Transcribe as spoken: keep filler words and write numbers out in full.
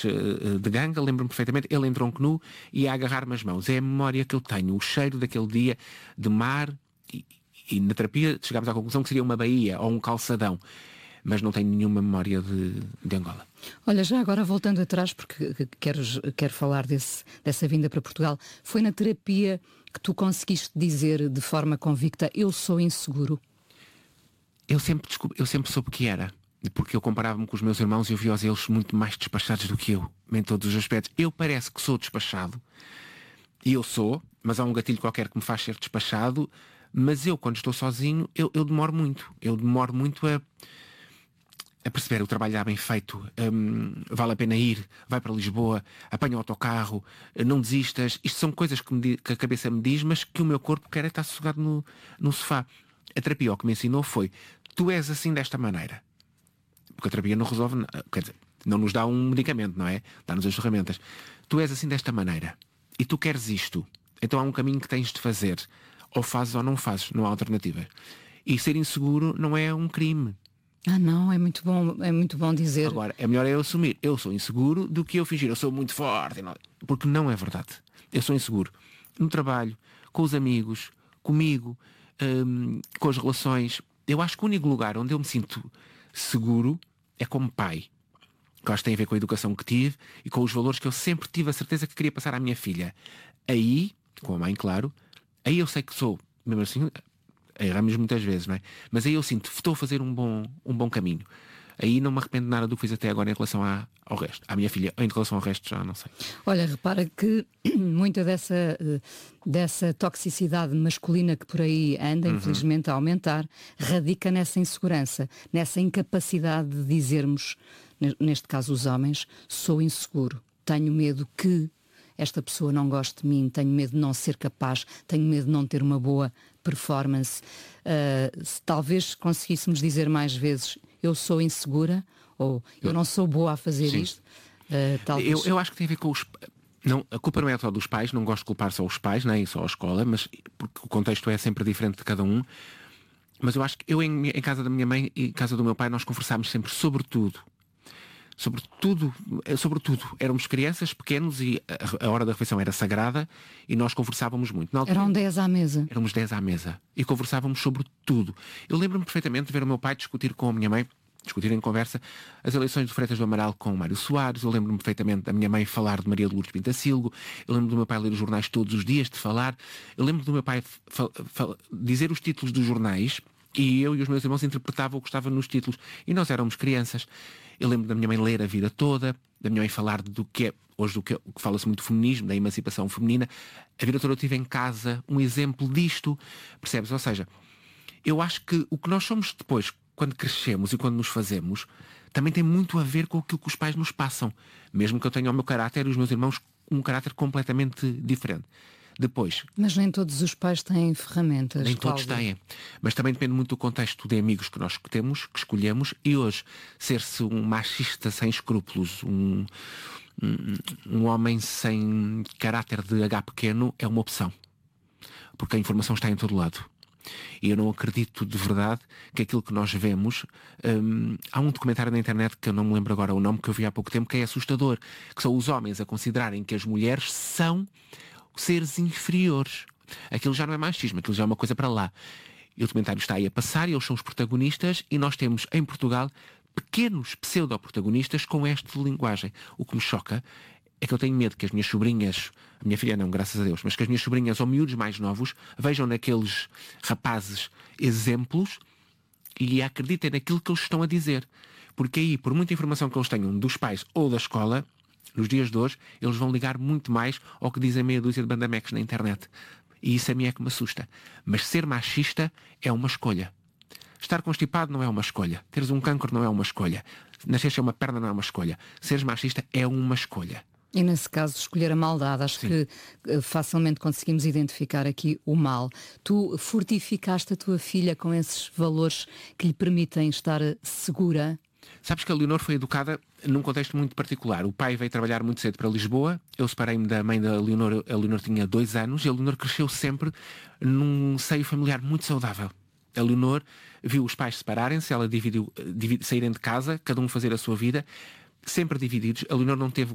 uh, de ganga, lembro-me perfeitamente, ele em tronco nu e a agarrar-me as mãos. É a memória que eu tenho, o cheiro daquele dia de mar e, e na terapia chegámos à conclusão que seria uma baía ou um calçadão, mas não tenho nenhuma memória de, de Angola. Olha, já agora voltando atrás, porque quero, quero falar desse, dessa vinda para Portugal, foi na terapia que tu conseguiste dizer de forma convicta, eu sou inseguro? Eu sempre, desculpa, eu sempre soube que era, porque eu comparava-me com os meus irmãos e eu via-os eles muito mais despachados do que eu, em todos os aspectos. Eu parece que sou despachado, e eu sou, mas há um gatilho qualquer que me faz ser despachado, mas eu, quando estou sozinho, eu, eu demoro muito. Eu demoro muito a, a perceber o trabalho já bem feito, hum, vale a pena ir, vai para Lisboa, apanha o autocarro, não desistas. Isto são coisas que, me, que a cabeça me diz, mas que o meu corpo quer é estar sossegado no, no sofá. A terapia o que me ensinou foi, tu és assim desta maneira. Porque a terapia não resolve, quer dizer, não nos dá um medicamento, não é? Dá-nos as ferramentas. Tu és assim desta maneira. E tu queres isto. Então há um caminho que tens de fazer. Ou fazes ou não fazes, não há alternativa. E ser inseguro não é um crime. Ah não, é muito bom, é muito bom dizer. Agora, é melhor eu assumir, eu sou inseguro, do que eu fingir, eu sou muito forte. Não, porque não é verdade. Eu sou inseguro. No trabalho, com os amigos, comigo, hum, com as relações. Eu acho que o único lugar onde eu me sinto seguro é como pai. Que eu acho que tem a ver com a educação que tive e com os valores que eu sempre tive a certeza que queria passar à minha filha. Aí, com a mãe, claro, aí eu sei que sou, mesmo assim, erramos muitas vezes, não é? Mas aí eu sinto, estou a fazer um bom, um bom caminho. Aí não me arrependo nada do que fiz até agora em relação à, ao resto. À minha filha, em relação ao resto já não sei. Olha, repara que muita dessa, dessa toxicidade masculina que por aí anda, uhum. infelizmente, a aumentar, radica nessa insegurança, nessa incapacidade de dizermos, neste caso os homens, sou inseguro, tenho medo que esta pessoa não goste de mim, tenho medo de não ser capaz, tenho medo de não ter uma boa performance. Uh, se talvez conseguíssemos dizer mais vezes, eu sou insegura, ou eu não sou boa a fazer Sim. isto. Uh, talvez... eu, eu acho que tem a ver com os... Não, a culpa não é só dos pais, não gosto de culpar só os pais, nem só a escola, mas porque o contexto é sempre diferente de cada um. Mas eu acho que eu em, em casa da minha mãe e em casa do meu pai nós conversámos sempre sobre tudo. Sobre tudo, sobre tudo. Éramos crianças, pequenos e a, a hora da refeição era sagrada e nós conversávamos muito. Altura, eram dez à mesa. Éramos dez à mesa e conversávamos sobre tudo. Eu lembro-me perfeitamente de ver o meu pai discutir com a minha mãe, discutir em conversa, as eleições de Freitas do Amaral com o Mário Soares. Eu lembro-me perfeitamente da minha mãe falar de Maria de Lourdes Pintacilgo. Eu lembro do meu pai ler os jornais todos os dias de falar. Eu lembro do meu pai dizer os títulos dos jornais e eu e os meus irmãos interpretavam o que estava nos títulos. E nós éramos crianças. Eu lembro da minha mãe ler a vida toda, da minha mãe falar do que é, hoje do que, que fala-se muito do feminismo, da emancipação feminina. A vida toda eu tive em casa um exemplo disto, percebes? Ou seja, eu acho que o que nós somos depois, quando crescemos e quando nos fazemos, também tem muito a ver com aquilo que os pais nos passam. Mesmo que eu tenha o meu caráter e os meus irmãos um caráter completamente diferente. Depois... Mas nem todos os pais têm ferramentas. Nem todos têm. Mas também depende muito do contexto de amigos que nós temos, que escolhemos. E hoje, ser-se um machista sem escrúpulos, um, um, um homem sem caráter de H pequeno, é uma opção. Porque a informação está em todo lado. E eu não acredito de verdade que aquilo que nós vemos... Hum, há um documentário na internet, que eu não me lembro agora o nome, que eu vi há pouco tempo, que é assustador. Que são os homens a considerarem que as mulheres são... seres inferiores. Aquilo já não é machismo, aquilo já é uma coisa para lá. E o documentário está aí a passar e eles são os protagonistas e nós temos em Portugal pequenos pseudo-protagonistas com esta linguagem. O que me choca é que eu tenho medo que as minhas sobrinhas, a minha filha não, graças a Deus, mas que as minhas sobrinhas ou miúdos mais novos vejam naqueles rapazes exemplos e acreditem naquilo que eles estão a dizer. Porque aí, por muita informação que eles tenham dos pais ou da escola, nos dias de hoje, eles vão ligar muito mais ao que dizem meia dúzia de bandameques na internet. E isso a mim é que me assusta. Mas ser machista é uma escolha. Estar constipado não é uma escolha. Teres um cancro não é uma escolha. Nascer sem uma perna não é uma escolha. Seres machista é uma escolha. E nesse caso, escolher a maldade. Acho Sim. que uh, facilmente conseguimos identificar aqui o mal. Tu fortificaste a tua filha com esses valores que lhe permitem estar segura? Sabes que a Leonor foi educada num contexto muito particular. O pai veio trabalhar muito cedo para Lisboa. Eu separei-me da mãe da Leonor. A Leonor tinha dois anos e a Leonor cresceu sempre num seio familiar muito saudável. A Leonor viu os pais separarem-se, ela dividiu, dividiu, saírem de casa, cada um fazer a sua vida, sempre divididos. A Leonor não teve